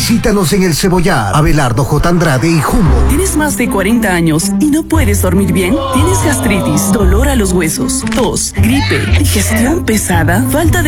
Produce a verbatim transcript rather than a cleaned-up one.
Visítanos en El Cebollar, Abelardo J. Andrade y Jumbo. ¿Tienes más de cuarenta años y no puedes dormir bien? ¿Tienes gastritis, dolor a los huesos, tos, gripe, digestión pesada, falta de